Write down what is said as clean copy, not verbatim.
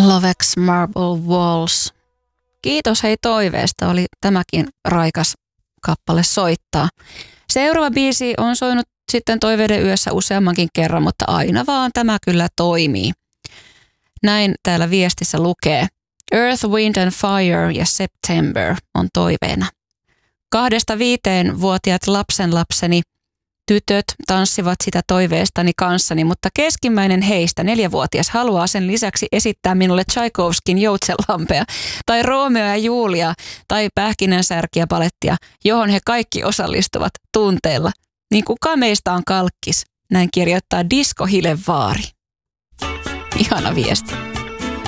Lovex Marble Walls. Kiitos hei toiveesta, oli tämäkin raikas kappale soittaa. Seuraava biisi on soinut sitten toiveiden yössä useammankin kerran, mutta aina vaan tämä kyllä toimii. Näin täällä viestissä lukee. Earth, Wind and Fire ja September on toiveena. 2-5-vuotiaat lapsenlapseni tytöt tanssivat sitä toiveestani kanssani, mutta keskimmäinen heistä, 4-vuotias, haluaa sen lisäksi esittää minulle Tchaikovskin Joutsenlampea tai Romeo ja Julia tai Pähkinänsärkiä balettia, johon he kaikki osallistuvat tunteella. Niin kuka meistä on kalkkis? Näin kirjoittaa Disco Hilevaari. Ihana viesti.